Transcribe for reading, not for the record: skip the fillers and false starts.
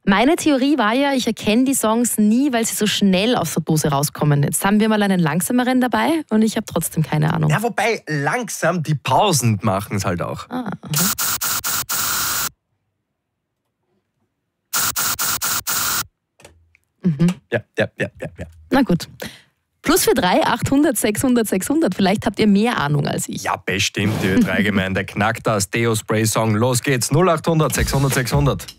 Meine Theorie war ja, ich erkenne die Songs nie, weil sie so schnell aus der Dose rauskommen. Jetzt haben wir mal einen langsameren dabei und ich habe trotzdem keine Ahnung. Ja, wobei langsam die Pausen machen es halt auch. Ah, Ja. Na gut. +43 800 600 600. Vielleicht habt ihr mehr Ahnung als ich. Ja, bestimmt. Die Ö3-Gemeinde knackt das Deo-Spray-Song. Los geht's. 0800 600 600.